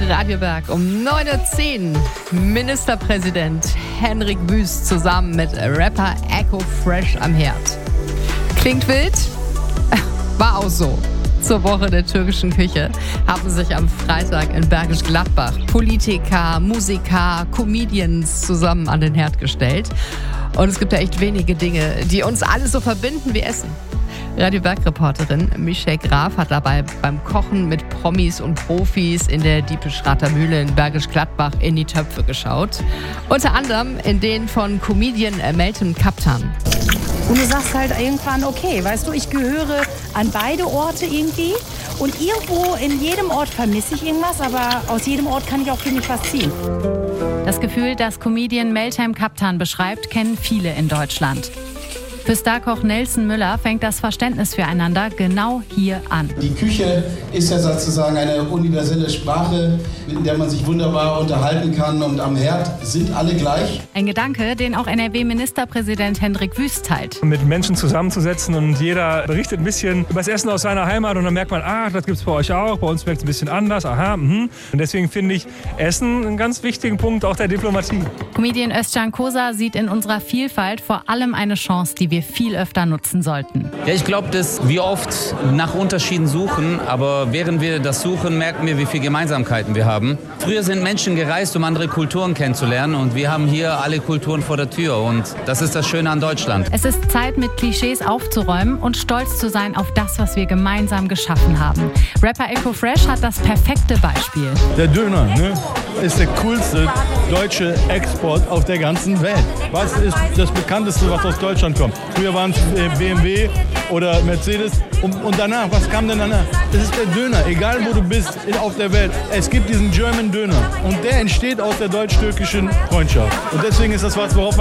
Radio Berg um 9.10 Uhr. Ministerpräsident Henrik Wüst zusammen mit Rapper Echo Fresh am Herd. Klingt wild? War auch so. Zur Woche der türkischen Küche haben sich am Freitag in Bergisch Gladbach Politiker, Musiker, Comedians zusammen an den Herd gestellt. Und es gibt ja echt wenige Dinge, die uns alle so verbinden wie Essen. Radio Berg-Reporterin Michelle Graf hat dabei beim Kochen mit Promis und Profis in der Diepeschrater Mühle in Bergisch Gladbach in die Töpfe geschaut. Unter anderem in den von Comedian Meltem Kaptan. Und du sagst halt irgendwann, okay, weißt du, ich gehöre an beide Orte irgendwie. Und irgendwo in jedem Ort vermisse ich irgendwas, aber aus jedem Ort kann ich auch, finde ich, was ziehen. Das Gefühl, das Comedian Meltem Kaptan beschreibt, kennen viele in Deutschland. Für Starkoch Nelson Müller fängt das Verständnis füreinander genau hier an. Die Küche ist ja sozusagen eine universelle Sprache, in der man sich wunderbar unterhalten kann. Und am Herd sind alle gleich. Ein Gedanke, den auch NRW-Ministerpräsident Henrik Wüst teilt. Mit Menschen zusammenzusetzen und jeder berichtet ein bisschen über das Essen aus seiner Heimat. Und dann merkt man, das gibt es bei euch auch, bei uns schmeckt es ein bisschen anders. Und deswegen finde ich Essen einen ganz wichtigen Punkt auch der Diplomatie. Comedian Özcan Kosa sieht in unserer Vielfalt vor allem eine Chance, die wir viel öfter nutzen sollten. Ja, ich glaube, dass wir oft nach Unterschieden suchen, aber während wir das suchen, merken wir, wie viele Gemeinsamkeiten wir haben. Früher sind Menschen gereist, um andere Kulturen kennenzulernen, und wir haben hier alle Kulturen vor der Tür, und das ist das Schöne an Deutschland. Es ist Zeit, mit Klischees aufzuräumen und stolz zu sein auf das, was wir gemeinsam geschaffen haben. Rapper Echo Fresh hat das perfekte Beispiel. Der Döner, ist der coolste deutsche Export auf der ganzen Welt. Was ist das bekannteste, was aus Deutschland kommt? Früher waren es BMW oder Mercedes. Und danach, was kam denn danach? Das ist der Döner, egal wo du bist auf der Welt. Es gibt diesen German Döner und der entsteht aus der deutsch-türkischen Freundschaft. Und deswegen ist das was, worauf man